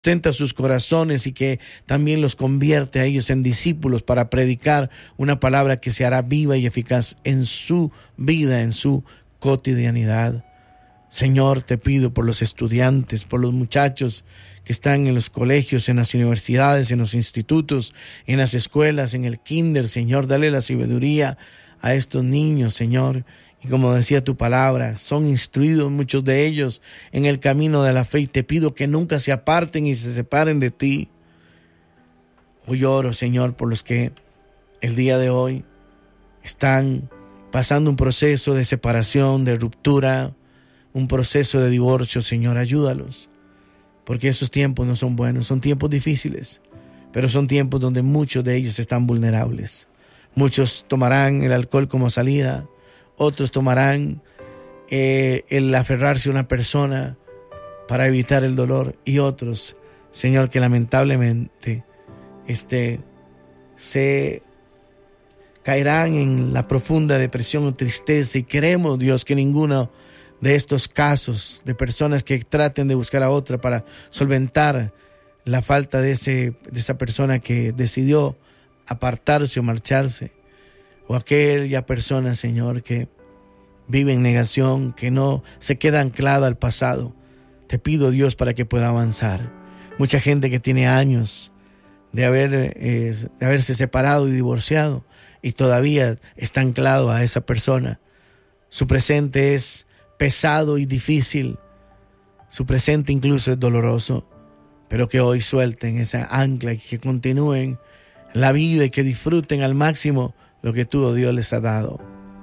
sustenta sus corazones y que también los convierte a ellos en discípulos para predicar una palabra que se hará viva y eficaz en su vida, en su cotidianidad. Señor, te pido por los estudiantes, por los muchachos que están en los colegios, en las universidades, en los institutos, en las escuelas, en el kinder. Señor, dale la sabiduría a estos niños, Señor. Y como decía tu palabra, son instruidos muchos de ellos en el camino de la fe, y te pido que nunca se aparten y se separen de ti. Hoy oro, Señor, por los que el día de hoy están pasando un proceso de separación, de ruptura, un proceso de divorcio. Señor, ayúdalos, porque esos tiempos no son buenos, son tiempos difíciles, pero son tiempos donde muchos de ellos están vulnerables. Muchos tomarán el alcohol como salida, otros tomarán el aferrarse a una persona para evitar el dolor, y otros, Señor, que lamentablemente se caerán en la profunda depresión o tristeza. Y queremos, Dios, que ninguno de estos casos de personas que traten de buscar a otra para solventar la falta de esa persona que decidió apartarse o marcharse, o aquella persona, Señor, que vive en negación, que no se queda anclada al pasado. Te pido, Dios, para que pueda avanzar. Mucha gente que tiene años de haberse separado y divorciado y todavía está anclado a esa persona. Su presente es pesado y difícil. Su presente incluso es doloroso, pero que hoy suelten esa ancla y que continúen la vida y que disfruten al máximo lo que tú, oh Dios, les ha dado.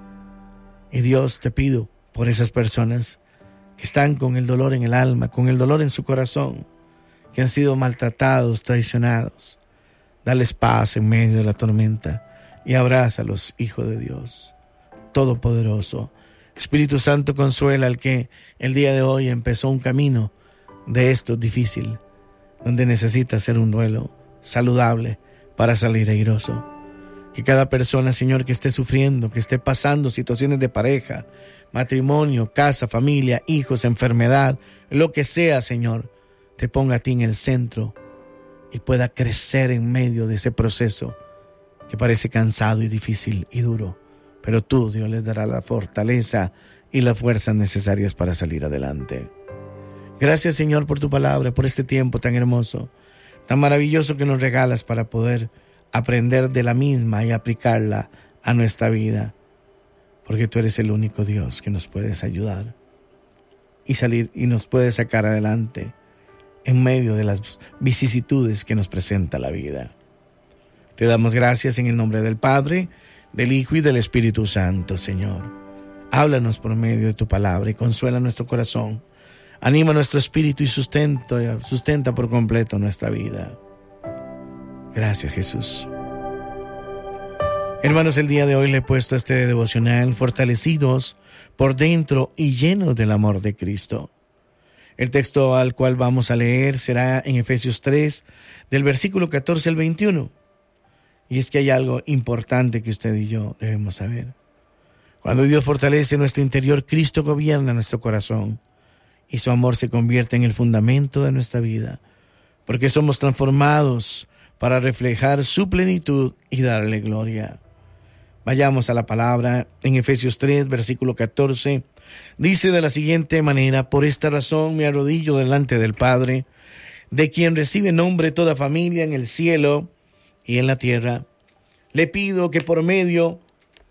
Y Dios, te pido por esas personas que están con el dolor en el alma, con el dolor en su corazón, que han sido maltratados, traicionados. Dales paz en medio de la tormenta y abrázalos, Hijo de Dios Todopoderoso. Espíritu Santo, consuela al que el día de hoy empezó un camino de esto difícil, donde necesita hacer un duelo saludable para salir airoso. Que cada persona, Señor, que esté sufriendo, que esté pasando situaciones de pareja, matrimonio, casa, familia, hijos, enfermedad, lo que sea, Señor, te ponga a ti en el centro y pueda crecer en medio de ese proceso que parece cansado y difícil y duro. Pero tú, Dios, les dará la fortaleza y las fuerzas necesarias para salir adelante. Gracias, Señor, por tu palabra, por este tiempo tan hermoso, tan maravilloso que nos regalas para poder aprender de la misma y aplicarla a nuestra vida. Porque tú eres el único Dios que nos puedes ayudar y salir y nos puedes sacar adelante en medio de las vicisitudes que nos presenta la vida. Te damos gracias en el nombre del Padre, del Hijo y del Espíritu Santo, Señor. Háblanos por medio de tu palabra y consuela nuestro corazón. Anima nuestro espíritu y sustenta por completo nuestra vida. Gracias, Jesús. Hermanos, el día de hoy le he puesto este devocional: fortalecidos por dentro y llenos del amor de Cristo. El texto al cual vamos a leer será en Efesios 3, del versículo 14 al 21. Y es que hay algo importante que usted y yo debemos saber. Cuando Dios fortalece nuestro interior, Cristo gobierna nuestro corazón y su amor se convierte en el fundamento de nuestra vida, porque somos transformados para reflejar su plenitud y darle gloria. Vayamos a la palabra. En Efesios 3, versículo 14, dice de la siguiente manera: por esta razón me arrodillo delante del Padre, de quien recibe nombre toda familia en el cielo y en la tierra. Le pido que por medio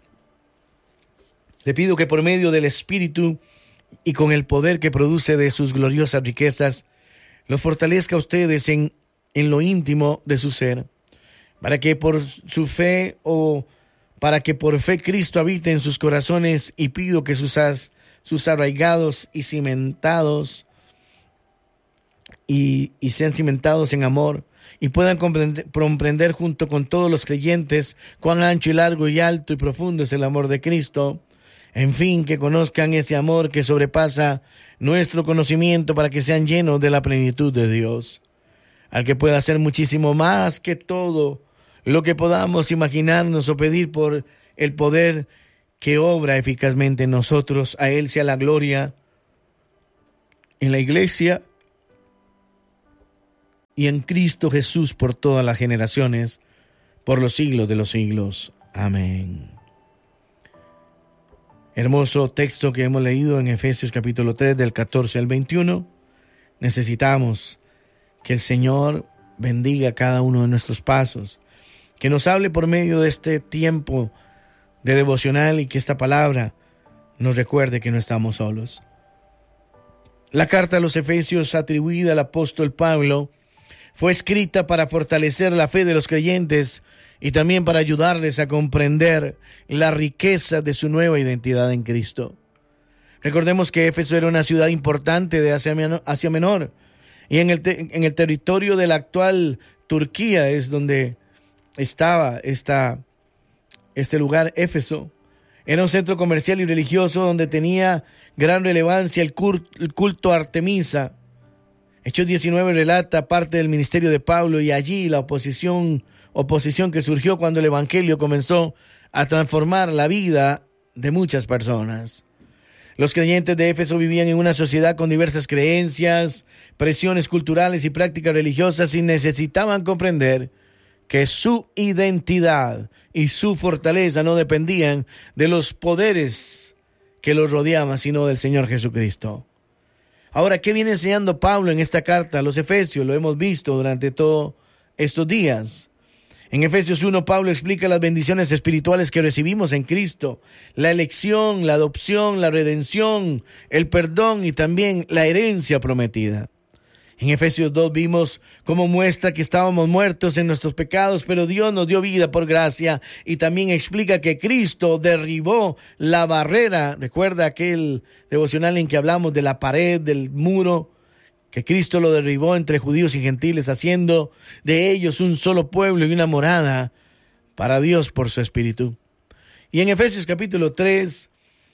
del Espíritu y con el poder que produce de sus gloriosas riquezas, los fortalezca a ustedes en lo íntimo de su ser, para que por fe Cristo habite en sus corazones, y pido que sus arraigados y cimentados y sean cimentados en amor, y puedan comprender junto con todos los creyentes cuán ancho y largo y alto y profundo es el amor de Cristo. En fin, que conozcan ese amor que sobrepasa nuestro conocimiento, para que sean llenos de la plenitud de Dios, al que pueda hacer muchísimo más que todo lo que podamos imaginarnos o pedir, por el poder que obra eficazmente en nosotros. A Él sea la gloria en la iglesia y en Cristo Jesús por todas las generaciones, por los siglos de los siglos. Amén. Hermoso texto que hemos leído en Efesios capítulo 3 del 14 al 21. Necesitamos que el Señor bendiga cada uno de nuestros pasos, que nos hable por medio de este tiempo de devocional y que esta palabra nos recuerde que no estamos solos. La carta a los Efesios atribuida al apóstol Pablo fue escrita para fortalecer la fe de los creyentes y también para ayudarles a comprender la riqueza de su nueva identidad en Cristo. Recordemos que Éfeso era una ciudad importante de Asia Menor, y en el territorio de la actual Turquía es donde estaba este lugar, Éfeso. Era un centro comercial y religioso donde tenía gran relevancia el culto a Artemisa. Hechos 19 relata parte del ministerio de Pablo y allí la oposición que surgió cuando el evangelio comenzó a transformar la vida de muchas personas. Los creyentes de Éfeso vivían en una sociedad con diversas creencias, presiones culturales y prácticas religiosas y necesitaban comprender que su identidad y su fortaleza no dependían de los poderes que los rodeaban, sino del Señor Jesucristo. Ahora, ¿qué viene enseñando Pablo en esta carta a los Efesios? Lo hemos visto durante todos estos días. En Efesios 1, Pablo explica las bendiciones espirituales que recibimos en Cristo, la elección, la adopción, la redención, el perdón y también la herencia prometida. En Efesios 2 vimos cómo muestra que estábamos muertos en nuestros pecados, pero Dios nos dio vida por gracia, y también explica que Cristo derribó la barrera. Recuerda aquel devocional en que hablamos de la pared, del muro, que Cristo lo derribó entre judíos y gentiles, haciendo de ellos un solo pueblo y una morada para Dios por su Espíritu. Y en Efesios capítulo 3,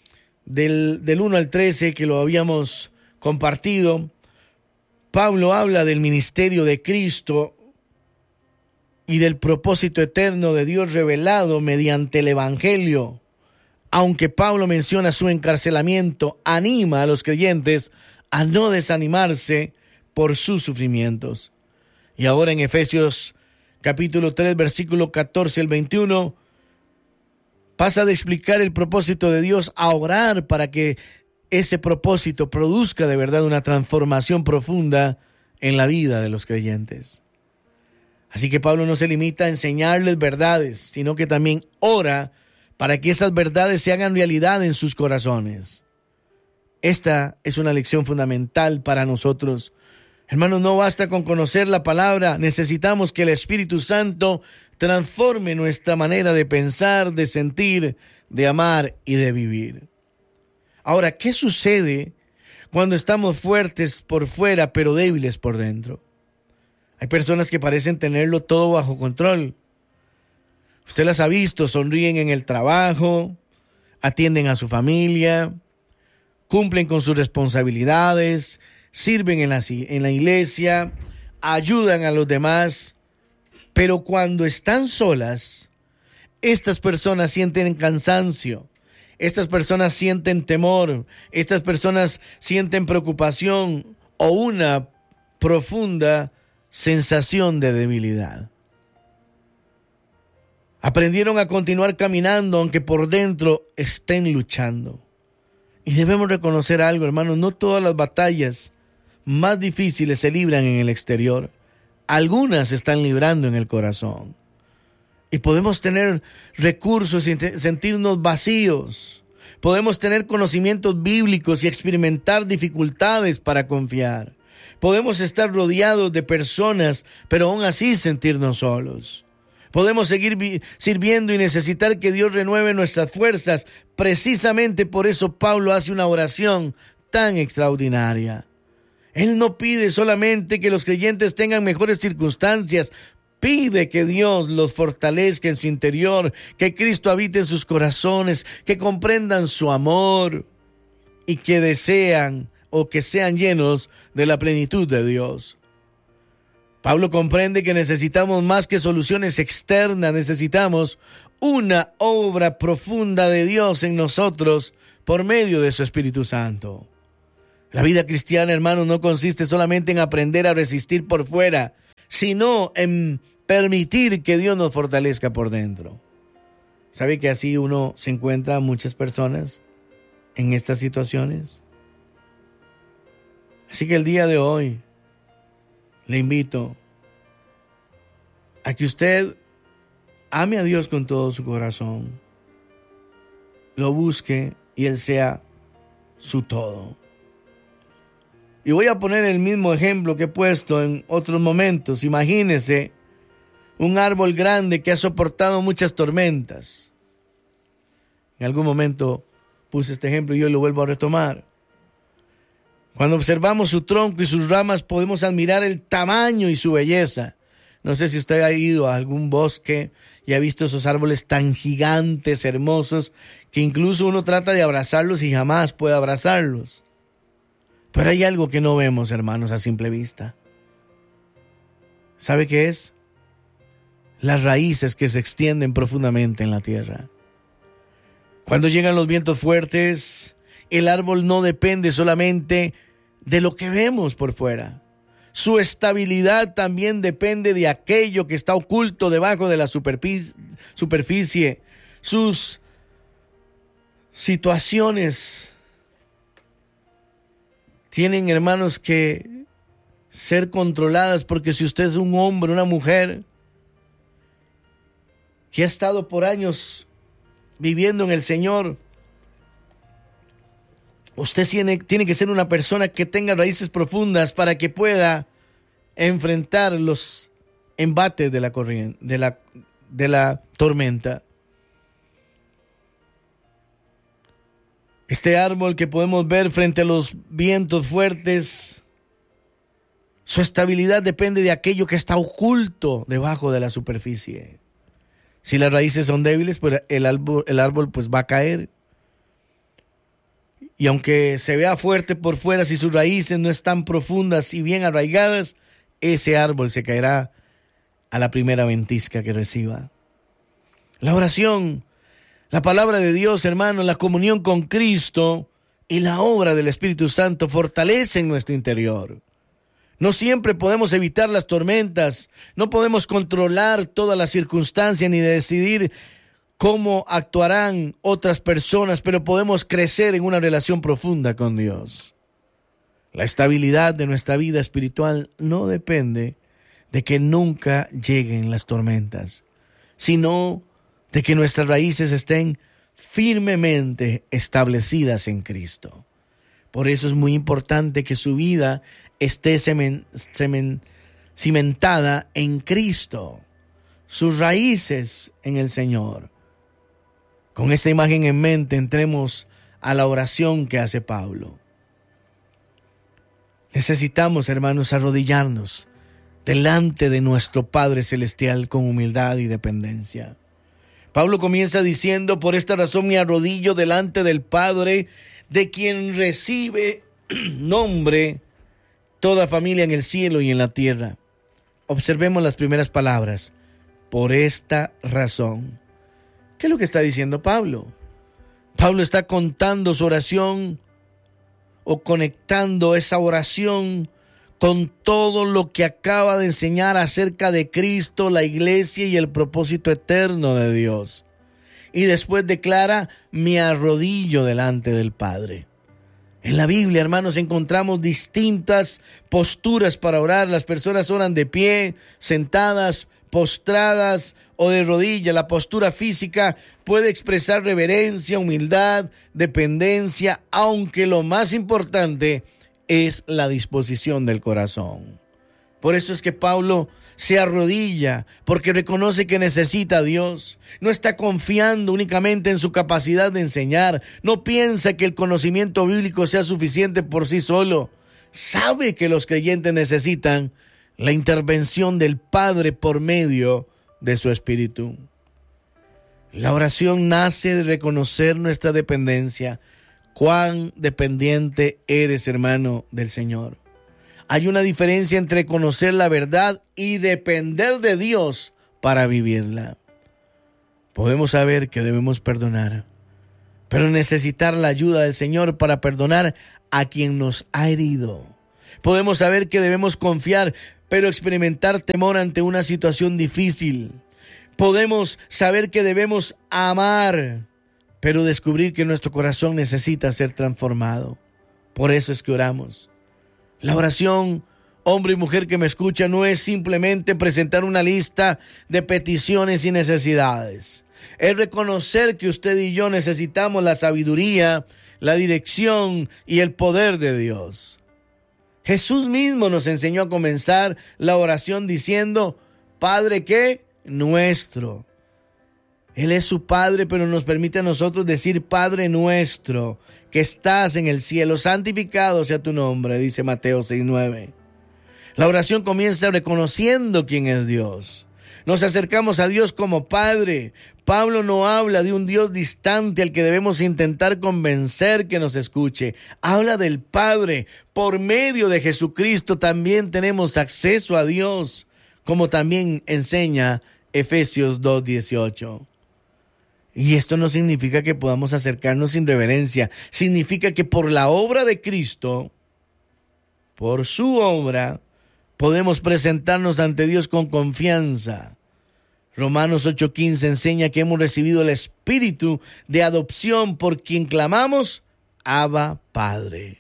del 1 al 13, que lo habíamos compartido, Pablo habla del ministerio de Cristo y del propósito eterno de Dios revelado mediante el Evangelio. Aunque Pablo menciona su encarcelamiento, anima a los creyentes a no desanimarse por sus sufrimientos. Y ahora en Efesios capítulo 3, versículo 14 al 21, pasa de explicar el propósito de Dios a orar para que ese propósito produzca de verdad una transformación profunda en la vida de los creyentes. Así que Pablo no se limita a enseñarles verdades, sino que también ora para que esas verdades se hagan realidad en sus corazones. Esta es una lección fundamental para nosotros. Hermanos, no basta con conocer la palabra, necesitamos que el Espíritu Santo transforme nuestra manera de pensar, de sentir, de amar y de vivir. Ahora, ¿qué sucede cuando estamos fuertes por fuera pero débiles por dentro? Hay personas que parecen tenerlo todo bajo control. Usted las ha visto, sonríen en el trabajo, atienden a su familia, cumplen con sus responsabilidades, sirven en la iglesia, ayudan a los demás, pero cuando están solas, estas personas sienten cansancio. Estas personas sienten temor, estas personas sienten preocupación o una profunda sensación de debilidad. Aprendieron a continuar caminando aunque por dentro estén luchando. Y debemos reconocer algo, hermanos, no todas las batallas más difíciles se libran en el exterior. Algunas se están librando en el corazón. Y podemos tener recursos y sentirnos vacíos. Podemos tener conocimientos bíblicos y experimentar dificultades para confiar. Podemos estar rodeados de personas, pero aún así sentirnos solos. Podemos seguir sirviendo y necesitar que Dios renueve nuestras fuerzas. Precisamente por eso Pablo hace una oración tan extraordinaria. Él no pide solamente que los creyentes tengan mejores circunstancias, pide que Dios los fortalezca en su interior, que Cristo habite en sus corazones, que comprendan su amor y que desean o que sean llenos de la plenitud de Dios. Pablo comprende que necesitamos más que soluciones externas, necesitamos una obra profunda de Dios en nosotros por medio de su Espíritu Santo. La vida cristiana, hermanos, no consiste solamente en aprender a resistir por fuera, sino en permitir que Dios nos fortalezca por dentro. ¿Sabe que así uno se encuentra a muchas personas en estas situaciones? Así que el día de hoy le invito a que usted ame a Dios con todo su corazón, lo busque y Él sea su todo. Y voy a poner el mismo ejemplo que he puesto en otros momentos. Imagínese un árbol grande que ha soportado muchas tormentas. En algún momento puse este ejemplo y yo lo vuelvo a retomar. Cuando observamos su tronco y sus ramas podemos admirar el tamaño y su belleza. No sé si usted ha ido a algún bosque y ha visto esos árboles tan gigantes, hermosos, que incluso uno trata de abrazarlos y jamás puede abrazarlos. Pero hay algo que no vemos, hermanos, a simple vista. ¿Sabe qué es? Las raíces que se extienden profundamente en la tierra. Cuando llegan los vientos fuertes, el árbol no depende solamente de lo que vemos por fuera. Su estabilidad también depende de aquello que está oculto debajo de la superficie. Sus situaciones tienen, hermanos, que ser controladas, porque si usted es un hombre, una mujer que ha estado por años viviendo en el Señor, usted tiene que ser una persona que tenga raíces profundas para que pueda enfrentar los embates de la corriente, de la tormenta. Este árbol que podemos ver frente a los vientos fuertes, su estabilidad depende de aquello que está oculto debajo de la superficie. Si las raíces son débiles, pues el árbol pues va a caer. Y aunque se vea fuerte por fuera, si sus raíces no están profundas y bien arraigadas, ese árbol se caerá a la primera ventisca que reciba. La oración, la palabra de Dios, hermano, la comunión con Cristo y la obra del Espíritu Santo fortalecen nuestro interior. No siempre podemos evitar las tormentas, no podemos controlar todas las circunstancias ni decidir cómo actuarán otras personas, pero podemos crecer en una relación profunda con Dios. La estabilidad de nuestra vida espiritual no depende de que nunca lleguen las tormentas, sino de que nuestras raíces estén firmemente establecidas en Cristo. Por eso es muy importante que su vida esté cimentada en Cristo, sus raíces en el Señor. Con esta imagen en mente, entremos a la oración que hace Pablo. Necesitamos, hermanos, arrodillarnos delante de nuestro Padre Celestial con humildad y dependencia. Pablo comienza diciendo: por esta razón me arrodillo delante del Padre, de quien recibe nombre toda familia en el cielo y en la tierra. Observemos las primeras palabras: por esta razón. ¿Qué es lo que está diciendo Pablo? Pablo está contando su oración o conectando esa oración con todo lo que acaba de enseñar acerca de Cristo, la iglesia y el propósito eterno de Dios. Y después declara: me arrodillo delante del Padre. En la Biblia, hermanos, encontramos distintas posturas para orar. Las personas oran de pie, sentadas, postradas o de rodillas. La postura física puede expresar reverencia, humildad, dependencia, aunque lo más importante es la disposición del corazón. Por eso es que Pablo se arrodilla, porque reconoce que necesita a Dios. No está confiando únicamente en su capacidad de enseñar. No piensa que el conocimiento bíblico sea suficiente por sí solo. Sabe que los creyentes necesitan la intervención del Padre por medio de su Espíritu. La oración nace de reconocer nuestra dependencia. ¿Cuán dependiente eres, hermano, del Señor? Hay una diferencia entre conocer la verdad y depender de Dios para vivirla. Podemos saber que debemos perdonar, pero necesitar la ayuda del Señor para perdonar a quien nos ha herido. Podemos saber que debemos confiar, pero experimentar temor ante una situación difícil. Podemos saber que debemos amar, pero descubrir que nuestro corazón necesita ser transformado. Por eso es que oramos. La oración, hombre y mujer que me escucha, no es simplemente presentar una lista de peticiones y necesidades. Es reconocer que usted y yo necesitamos la sabiduría, la dirección y el poder de Dios. Jesús mismo nos enseñó a comenzar la oración diciendo, Padre, ¿qué? Nuestro. Él es su Padre, pero nos permite a nosotros decir, Padre nuestro, que estás en el cielo, santificado sea tu nombre, dice Mateo 6:9. La oración comienza reconociendo quién es Dios. Nos acercamos a Dios como Padre. Pablo no habla de un Dios distante al que debemos intentar convencer que nos escuche. Habla del Padre. Por medio de Jesucristo también tenemos acceso a Dios, como también enseña Efesios 2:18. Y esto no significa que podamos acercarnos sin reverencia. Significa que por la obra de Cristo, por su obra, podemos presentarnos ante Dios con confianza. Romanos 8:15 enseña que hemos recibido el Espíritu de adopción por quien clamamos, Abba, Padre.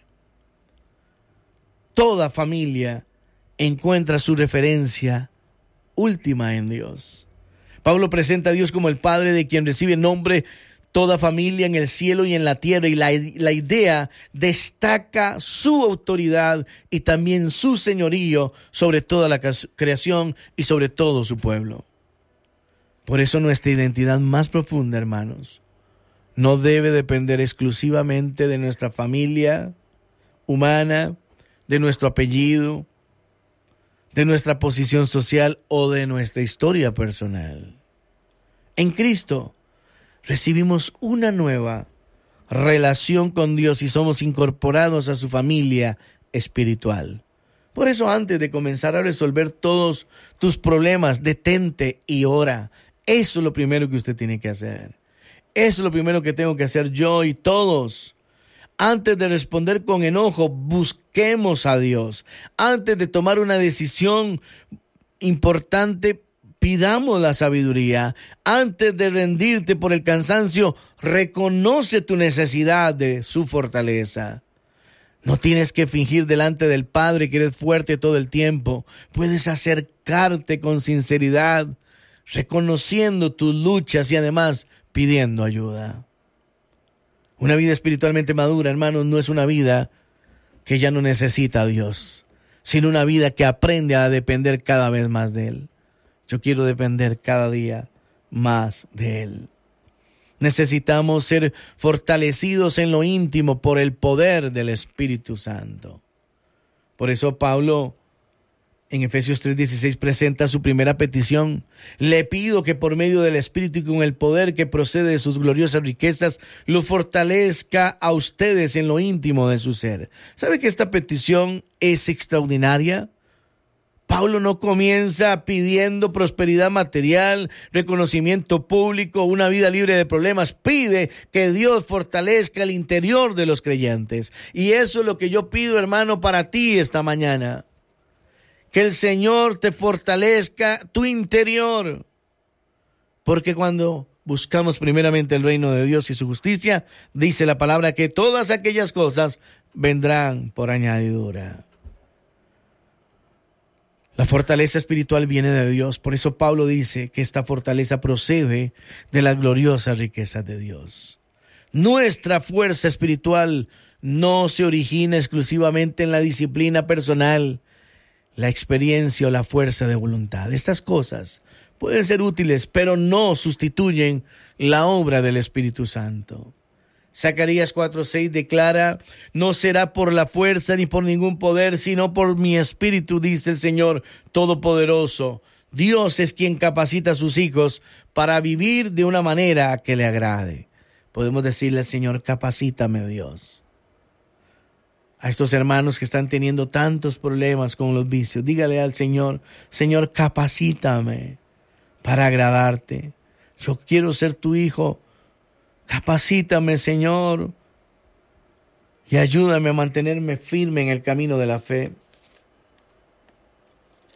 Toda familia encuentra su referencia última en Dios. Pablo presenta a Dios como el Padre de quien recibe nombre toda familia en el cielo y en la tierra, y la idea destaca su autoridad y también su señorío sobre toda la creación y sobre todo su pueblo. Por eso nuestra identidad más profunda, hermanos, no debe depender exclusivamente de nuestra familia humana, de nuestro apellido, de nuestra posición social o de nuestra historia personal. En Cristo recibimos una nueva relación con Dios y somos incorporados a su familia espiritual. Por eso, antes de comenzar a resolver todos tus problemas, detente y ora. Eso es lo primero que usted tiene que hacer. Eso es lo primero que tengo que hacer yo y todos. Antes de responder con enojo, busquemos a Dios. Antes de tomar una decisión importante, pidamos la sabiduría. Antes de rendirte por el cansancio, reconoce tu necesidad de su fortaleza. No tienes que fingir delante del Padre que eres fuerte todo el tiempo. Puedes acercarte con sinceridad, reconociendo tus luchas y además pidiendo ayuda. Una vida espiritualmente madura, hermanos, no es una vida que ya no necesita a Dios, sino una vida que aprende a depender cada vez más de Él. Yo quiero depender cada día más de Él. Necesitamos ser fortalecidos en lo íntimo por el poder del Espíritu Santo. Por eso Pablo en Efesios 3:16 presenta su primera petición. Le pido que por medio del Espíritu y con el poder que procede de sus gloriosas riquezas, lo fortalezca a ustedes en lo íntimo de su ser. ¿Sabe que esta petición es extraordinaria? Pablo no comienza pidiendo prosperidad material, reconocimiento público, una vida libre de problemas. Pide que Dios fortalezca el interior de los creyentes. Y eso es lo que yo pido, hermano, para ti esta mañana. Que el Señor te fortalezca tu interior. Porque cuando buscamos primeramente el reino de Dios y su justicia, dice la palabra que todas aquellas cosas vendrán por añadidura. La fortaleza espiritual viene de Dios. Por eso Pablo dice que esta fortaleza procede de las gloriosas riquezas de Dios. Nuestra fuerza espiritual no se origina exclusivamente en la disciplina personal, la experiencia o la fuerza de voluntad. Estas cosas pueden ser útiles, pero no sustituyen la obra del Espíritu Santo. Zacarías 4:6 declara: no será por la fuerza ni por ningún poder, sino por mi espíritu, dice el Señor Todopoderoso. Dios es quien capacita a sus hijos para vivir de una manera que le agrade. Podemos decirle al Señor: capacítame, Dios. A estos hermanos que están teniendo tantos problemas con los vicios, dígale al Señor: Señor, capacítame para agradarte. Yo quiero ser tu hijo. Capacítame, Señor, y ayúdame a mantenerme firme en el camino de la fe.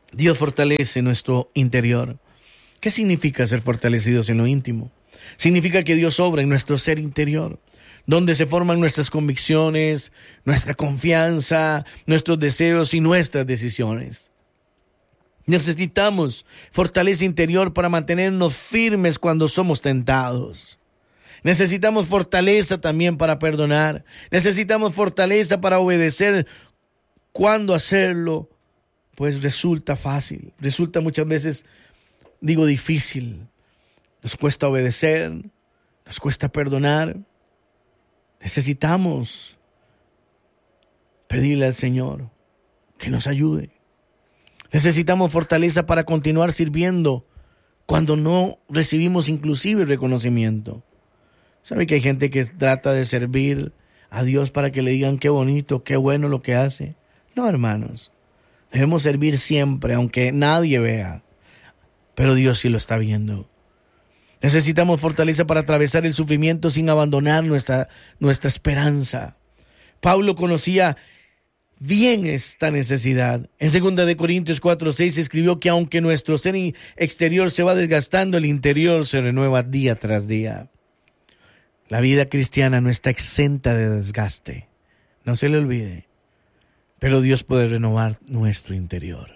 Dios fortalece nuestro interior. ¿Qué significa ser fortalecidos en lo íntimo? Significa que Dios obra en nuestro ser interior, donde se forman nuestras convicciones, nuestra confianza, nuestros deseos y nuestras decisiones. Necesitamos fortaleza interior para mantenernos firmes cuando somos tentados. Necesitamos fortaleza también para perdonar. Necesitamos fortaleza para obedecer cuando hacerlo, pues resulta fácil. Resulta muchas veces, difícil. Nos cuesta obedecer, nos cuesta perdonar. Necesitamos pedirle al Señor que nos ayude. Necesitamos fortaleza para continuar sirviendo cuando no recibimos inclusive reconocimiento. ¿Sabe que hay gente que trata de servir a Dios para que le digan qué bonito, qué bueno lo que hace? No, hermanos. Debemos servir siempre, aunque nadie vea. Pero Dios sí lo está viendo. Necesitamos fortaleza para atravesar el sufrimiento sin abandonar nuestra esperanza. Pablo conocía bien esta necesidad. En 2 Corintios 4:6 escribió que aunque nuestro ser exterior se va desgastando, el interior se renueva día tras día. La vida cristiana no está exenta de desgaste. No se le olvide. Pero Dios puede renovar nuestro interior.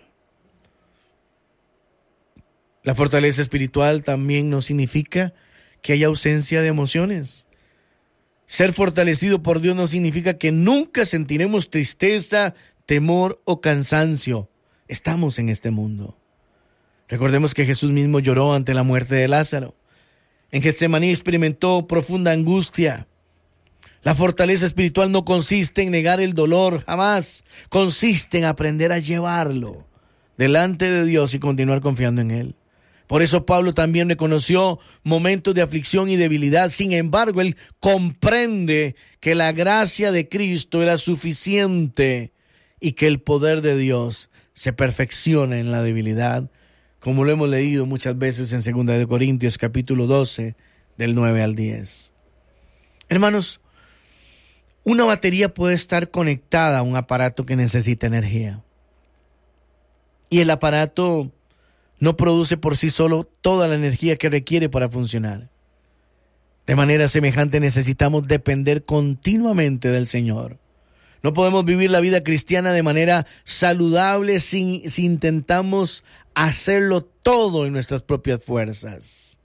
La fortaleza espiritual también no significa que haya ausencia de emociones. Ser fortalecido por Dios no significa que nunca sentiremos tristeza, temor o cansancio. Estamos en este mundo. Recordemos que Jesús mismo lloró ante la muerte de Lázaro. En Getsemaní experimentó profunda angustia. La fortaleza espiritual no consiste en negar el dolor, jamás. Consiste en aprender a llevarlo delante de Dios y continuar confiando en Él. Por eso Pablo también reconoció momentos de aflicción y debilidad. Sin embargo, él comprende que la gracia de Cristo era suficiente y que el poder de Dios se perfecciona en la debilidad, como lo hemos leído muchas veces en 2 Corintios capítulo 12, del 9 al 10. Hermanos, una batería puede estar conectada a un aparato que necesita energía. Y el aparato no produce por sí solo toda la energía que requiere para funcionar. De manera semejante necesitamos depender continuamente del Señor. No podemos vivir la vida cristiana de manera saludable si intentamos hacerlo todo en nuestras propias fuerzas.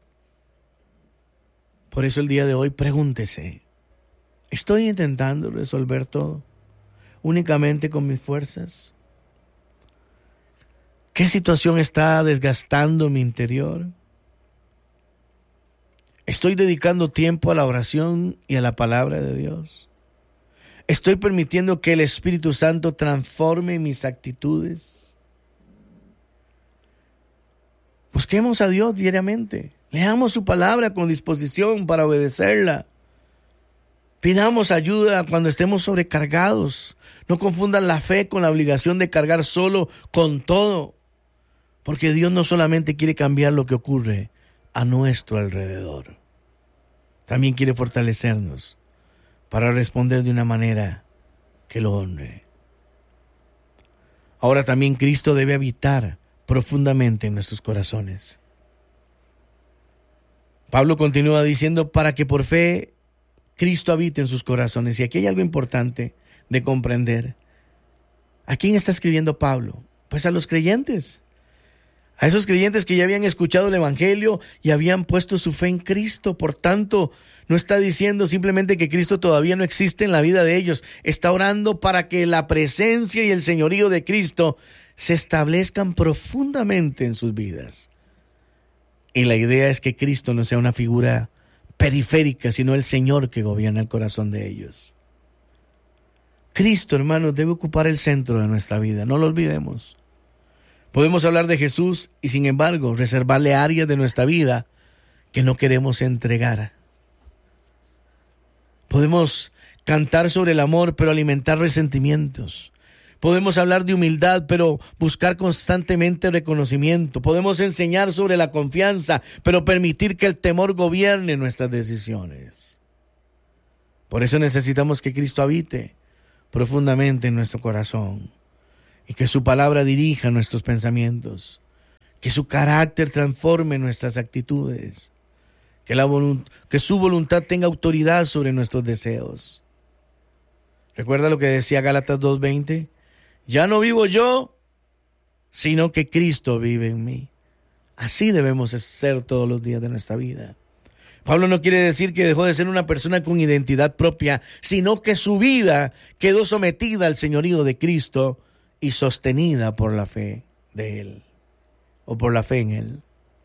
Por eso el día de hoy pregúntese, ¿estoy intentando resolver todo únicamente con mis fuerzas? ¿Qué situación está desgastando mi interior? ¿Estoy dedicando tiempo a la oración y a la palabra de Dios? ¿Estoy permitiendo que el Espíritu Santo transforme mis actitudes? Busquemos a Dios diariamente. Leamos su palabra con disposición para obedecerla. Pidamos ayuda cuando estemos sobrecargados. No confundan la fe con la obligación de cargar solo con todo. Porque Dios no solamente quiere cambiar lo que ocurre a nuestro alrededor, también quiere fortalecernos para responder de una manera que lo honre. Ahora también Cristo debe habitar profundamente en nuestros corazones. Pablo continúa diciendo, para que por fe Cristo habite en sus corazones. Y aquí hay algo importante de comprender. ¿A quién está escribiendo Pablo? Pues a los creyentes. A esos creyentes que ya habían escuchado el Evangelio y habían puesto su fe en Cristo. Por tanto, no está diciendo simplemente que Cristo todavía no existe en la vida de ellos. Está orando para que la presencia y el señorío de Cristo se establezcan profundamente en sus vidas. Y la idea es que Cristo no sea una figura periférica, sino el Señor que gobierna el corazón de ellos. Cristo, hermanos, debe ocupar el centro de nuestra vida. No lo olvidemos. Podemos hablar de Jesús y sin embargo reservarle áreas de nuestra vida que no queremos entregar. Podemos cantar sobre el amor pero alimentar resentimientos. Podemos hablar de humildad pero buscar constantemente reconocimiento. Podemos enseñar sobre la confianza pero permitir que el temor gobierne nuestras decisiones. Por eso necesitamos que Cristo habite profundamente en nuestro corazón. y que su palabra dirija nuestros pensamientos, que su carácter transforme nuestras actitudes, que su voluntad tenga autoridad sobre nuestros deseos. ¿Recuerda lo que decía Gálatas 2:20? Ya no vivo yo, sino que Cristo vive en mí. Así debemos ser todos los días de nuestra vida. Pablo no quiere decir que dejó de ser una persona con identidad propia, sino que su vida quedó sometida al señorío de Cristo y sostenida por la fe de Él, o por la fe en Él.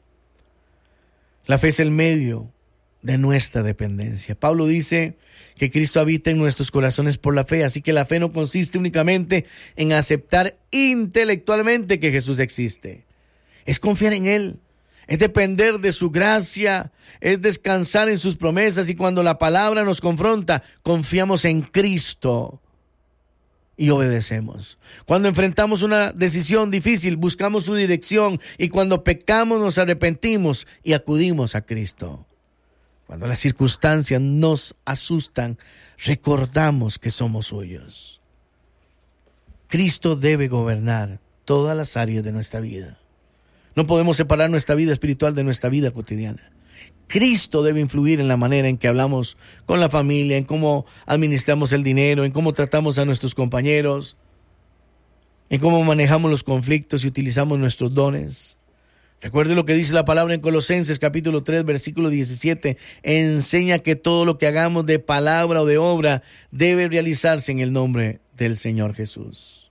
La fe es el medio de nuestra dependencia. Pablo dice que Cristo habita en nuestros corazones por la fe, así que la fe no consiste únicamente en aceptar intelectualmente que Jesús existe. Es confiar en Él, es depender de su gracia, es descansar en sus promesas, y cuando la palabra nos confronta, confiamos en Cristo y obedecemos. Cuando enfrentamos una decisión difícil, buscamos su dirección, y cuando pecamos nos arrepentimos y acudimos a Cristo. Cuando las circunstancias nos asustan, recordamos que somos suyos. Cristo debe gobernar todas las áreas de nuestra vida. No podemos separar nuestra vida espiritual de nuestra vida cotidiana. Cristo debe influir en la manera en que hablamos con la familia, en cómo administramos el dinero, en cómo tratamos a nuestros compañeros, en cómo manejamos los conflictos y utilizamos nuestros dones. Recuerde lo que dice la palabra en Colosenses capítulo 3, versículo 17. Enseña que todo lo que hagamos de palabra o de obra debe realizarse en el nombre del Señor Jesús.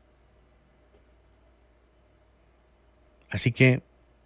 Así que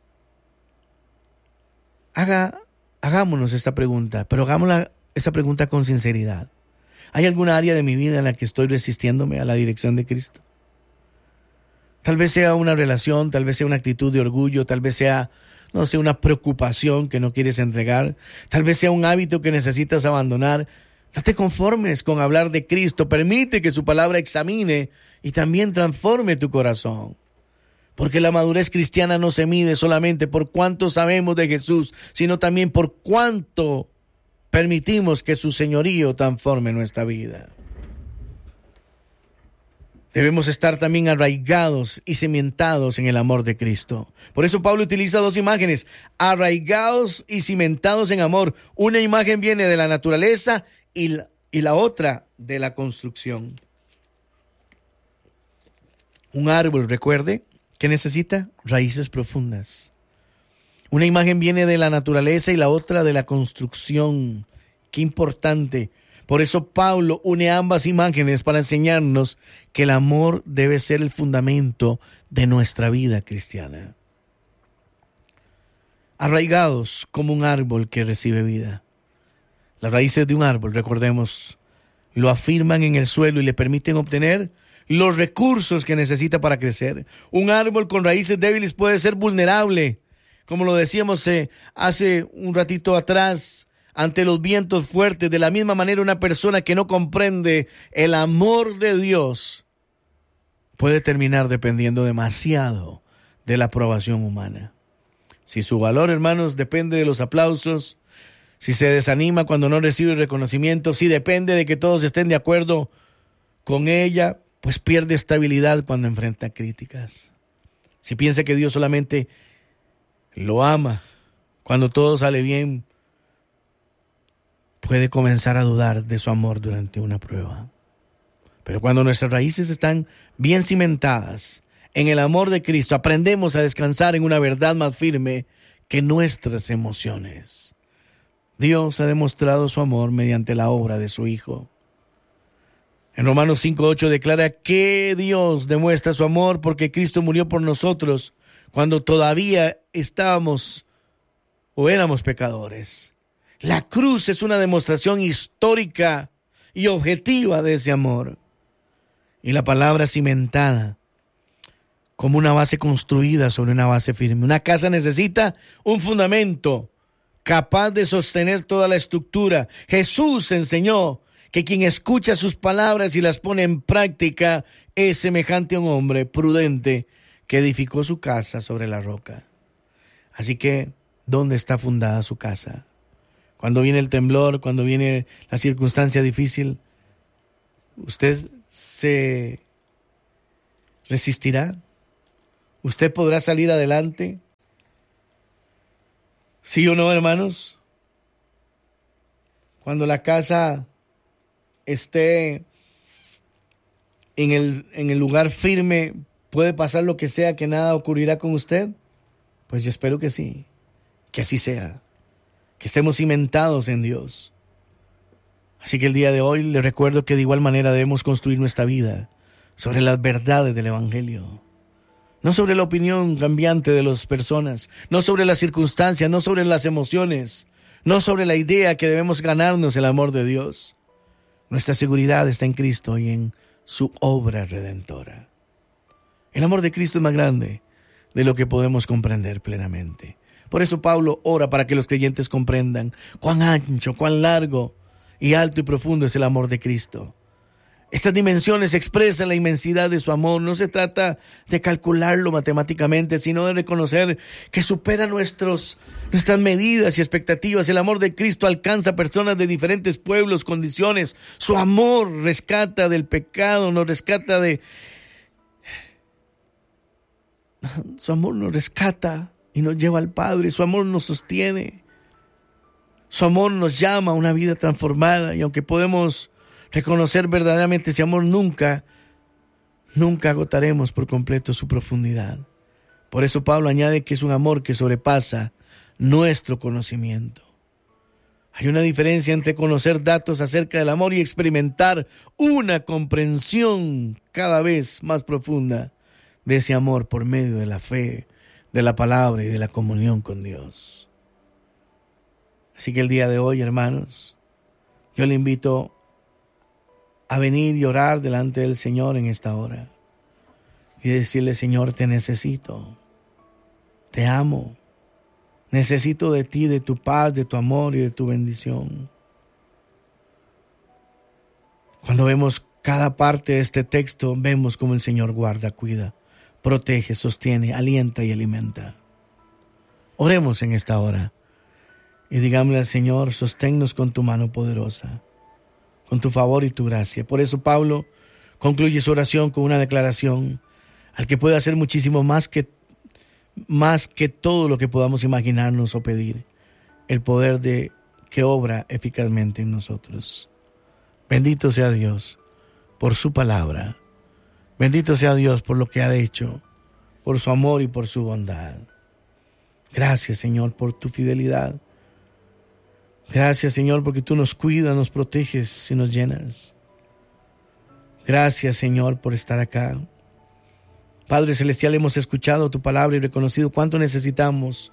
hagámonos esta pregunta, pero hagámosla esta pregunta con sinceridad. ¿Hay alguna área de mi vida en la que estoy resistiéndome a la dirección de Cristo? Tal vez sea una relación, tal vez sea una actitud de orgullo, tal vez sea, no sé, una preocupación que no quieres entregar, tal vez sea un hábito que necesitas abandonar. No te conformes con hablar de Cristo, permite que su palabra examine y también transforme tu corazón. Porque la madurez cristiana no se mide solamente por cuánto sabemos de Jesús, sino también por cuánto permitimos que su señorío transforme nuestra vida. Debemos estar también arraigados y cimentados en el amor de Cristo. Por eso Pablo utiliza dos imágenes: arraigados y cimentados en amor. Una imagen viene de la naturaleza y la otra de la construcción. Un árbol, recuerde, que necesita raíces profundas. Una imagen viene de la naturaleza y la otra de la construcción. Qué importante. Por eso Pablo une ambas imágenes para enseñarnos que el amor debe ser el fundamento de nuestra vida cristiana. Arraigados como un árbol que recibe vida. Las raíces de un árbol, recordemos, lo afirman en el suelo y le permiten obtener los recursos que necesita para crecer. Un árbol con raíces débiles puede ser vulnerable, como lo decíamos hace un ratito atrás, ante los vientos fuertes. De la misma manera, una persona que no comprende el amor de Dios puede terminar dependiendo demasiado de la aprobación humana. Si su valor, hermanos, depende de los aplausos, si se desanima cuando no recibe reconocimiento, si depende de que todos estén de acuerdo con ella, pues pierde estabilidad cuando enfrenta críticas. Si piensa que Dios solamente lo ama cuando todo sale bien, puede comenzar a dudar de su amor durante una prueba. Pero cuando nuestras raíces están bien cimentadas en el amor de Cristo, aprendemos a descansar en una verdad más firme que nuestras emociones. Dios ha demostrado su amor mediante la obra de su Hijo. En Romanos 5:8 declara que Dios demuestra su amor porque Cristo murió por nosotros cuando todavía estábamos o éramos pecadores. La cruz es una demostración histórica y objetiva de ese amor. Y la palabra cimentada como una base construida sobre una base firme. Una casa necesita un fundamento capaz de sostener toda la estructura. Jesús enseñó que quien escucha sus palabras y las pone en práctica es semejante a un hombre prudente que edificó su casa sobre la roca. Así que, ¿dónde está fundada su casa? Cuando viene el temblor, cuando viene la circunstancia difícil, usted se ¿Resistirá? ¿Usted podrá salir adelante? ¿Sí o no, hermanos? Cuando la casa esté en el lugar firme, ¿puede pasar lo que sea, que nada ocurrirá con usted? Pues yo espero que sí, que así sea, que estemos cimentados en Dios. Así que el día de hoy les recuerdo que de igual manera debemos construir nuestra vida sobre las verdades del Evangelio. No sobre la opinión cambiante de las personas, no sobre las circunstancias, no sobre las emociones, no sobre la idea que debemos ganarnos el amor de Dios. Nuestra seguridad está en Cristo y en su obra redentora. El amor de Cristo es más grande de lo que podemos comprender plenamente. Por eso Pablo ora para que los creyentes comprendan cuán ancho, cuán largo y alto y profundo es el amor de Cristo. Estas dimensiones expresan la inmensidad de su amor. No se trata de calcularlo matemáticamente, sino de reconocer que supera nuestras medidas y expectativas. El amor de Cristo alcanza a personas de diferentes pueblos, condiciones. Su amor rescata del pecado, nos rescata Su amor nos rescata y nos lleva al Padre. Su amor nos sostiene. Su amor nos llama a una vida transformada. Y aunque podemos reconocer verdaderamente ese amor, nunca agotaremos por completo su profundidad. Por eso Pablo añade que es un amor que sobrepasa nuestro conocimiento. Hay una diferencia entre conocer datos acerca del amor y experimentar una comprensión cada vez más profunda de ese amor por medio de la fe, de la palabra y de la comunión con Dios. Así que el día de hoy, hermanos, yo le invito a venir y orar delante del Señor en esta hora y decirle: Señor, te necesito, te amo, necesito de ti, de tu paz, de tu amor y de tu bendición. Cuando vemos cada parte de este texto, vemos cómo el Señor guarda, cuida, protege, sostiene, alienta y alimenta. Oremos en esta hora y digámosle al Señor: sosténnos con tu mano poderosa, con tu favor y tu gracia. Por eso Pablo concluye su oración con una declaración: al que puede hacer muchísimo más que todo lo que podamos imaginarnos o pedir, el poder que obra eficazmente en nosotros. Bendito sea Dios por su palabra. Bendito sea Dios por lo que ha hecho, por su amor y por su bondad. Gracias, Señor, por tu fidelidad. Gracias, Señor, porque tú nos cuidas, nos proteges y nos llenas. Gracias, Señor, por estar acá. Padre Celestial, hemos escuchado tu palabra y reconocido cuánto necesitamos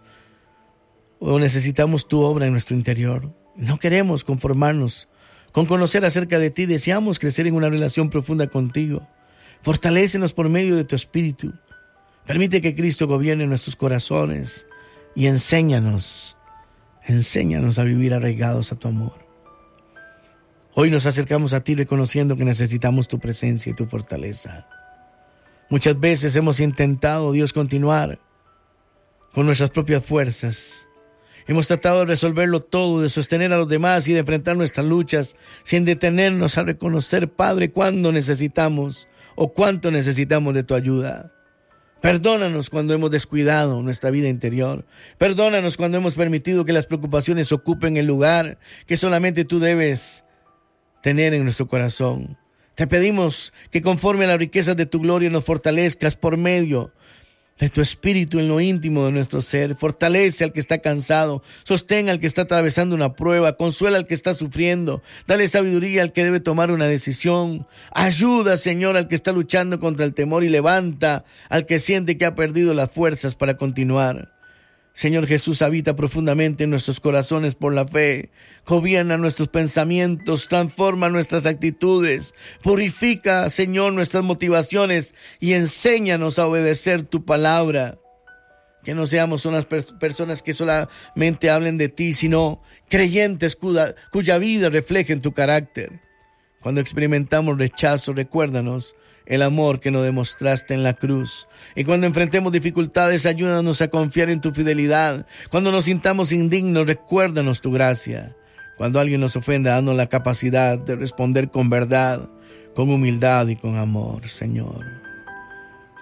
tu obra en nuestro interior. No queremos conformarnos con conocer acerca de ti. Deseamos crecer en una relación profunda contigo. Fortalécenos por medio de tu Espíritu. Permite que Cristo gobierne nuestros corazones y enséñanos a vivir arraigados a tu amor. Hoy nos acercamos a ti reconociendo que necesitamos tu presencia y tu fortaleza. Muchas veces hemos intentado, Dios, continuar con nuestras propias fuerzas. Hemos tratado de resolverlo todo, de sostener a los demás y de enfrentar nuestras luchas sin detenernos a reconocer, Padre, cuánto necesitamos de tu ayuda. Perdónanos cuando hemos descuidado nuestra vida interior. Perdónanos cuando hemos permitido que las preocupaciones ocupen el lugar que solamente tú debes tener en nuestro corazón. Te pedimos que conforme a las riquezas de tu gloria nos fortalezcas por medio de tu Espíritu en lo íntimo de nuestro ser. Fortalece al que está cansado, sostén al que está atravesando una prueba, consuela al que está sufriendo, dale sabiduría al que debe tomar una decisión. Ayuda, Señor, al que está luchando contra el temor y levanta al que siente que ha perdido las fuerzas para continuar. Señor Jesús, habita profundamente en nuestros corazones por la fe. Gobierna nuestros pensamientos, transforma nuestras actitudes. Purifica, Señor, nuestras motivaciones y enséñanos a obedecer tu palabra. Que no seamos unas personas que solamente hablen de ti, sino creyentes cuya vida refleje tu carácter. Cuando experimentamos rechazo, recuérdanos el amor que nos demostraste en la cruz. Y cuando enfrentemos dificultades, ayúdanos a confiar en tu fidelidad. Cuando nos sintamos indignos, recuérdanos tu gracia. Cuando alguien nos ofenda, danos la capacidad de responder con verdad, con humildad y con amor, Señor.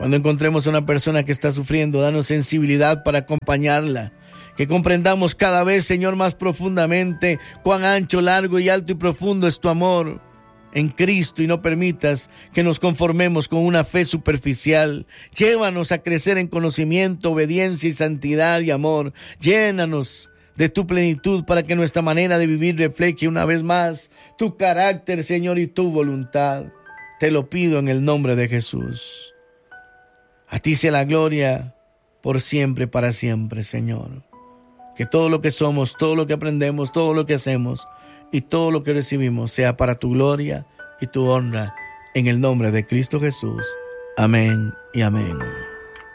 Cuando encontremos a una persona que está sufriendo, danos sensibilidad para acompañarla. Que comprendamos cada vez, Señor, más profundamente cuán ancho, largo y alto y profundo es tu amor en Cristo, y no permitas que nos conformemos con una fe superficial. Llévanos a crecer en conocimiento, obediencia y santidad y amor. Llénanos de tu plenitud para que nuestra manera de vivir refleje una vez más tu carácter, Señor, y tu voluntad. Te lo pido en el nombre de Jesús. A ti sea la gloria por siempre, para siempre, Señor. Que todo lo que somos, todo lo que aprendemos, todo lo que hacemos y todo lo que recibimos sea para tu gloria y tu honra, en el nombre de Cristo Jesús. Amén y amén.